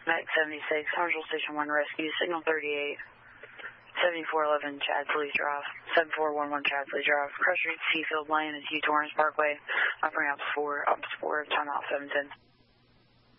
Max 76, Central Station 1 Rescue, Signal 38, 7411 Chadsley Drive, 7411 Chadsley Drive, Crush Street, Seafield Lane, is U Torrance Parkway, offering ops 4, timeout 710.